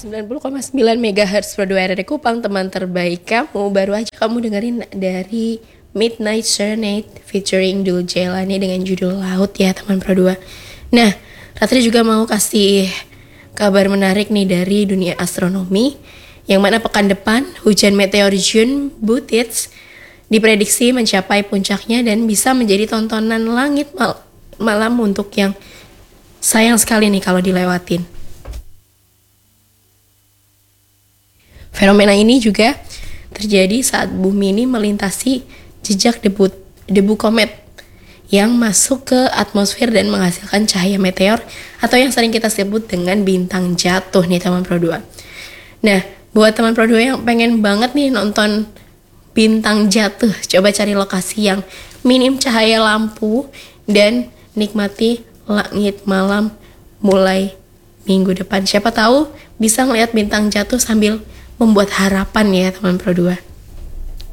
90,9 MHz Pro 2 RRI Kupang, teman terbaik kamu. Baru aja kamu dengerin dari Midnight Serenade featuring Dul Jailani dengan judul Laut ya teman Pro 2. Nah, Ratri juga mau kasih kabar menarik nih dari dunia astronomi, yang mana pekan depan hujan meteor June Butitz diprediksi mencapai puncaknya dan bisa menjadi tontonan langit malam untuk yang sayang sekali nih kalau dilewatin. Fenomena ini juga terjadi saat bumi ini melintasi jejak debu komet yang masuk ke atmosfer dan menghasilkan cahaya meteor atau yang sering kita sebut dengan bintang jatuh nih teman Pro 2. Nah, buat teman Pro 2 yang pengen banget nih nonton bintang jatuh, coba cari lokasi yang minim cahaya lampu dan nikmati langit malam mulai minggu depan. Siapa tahu bisa ngeliat bintang jatuh sambil membuat harapan ya teman Pro 2.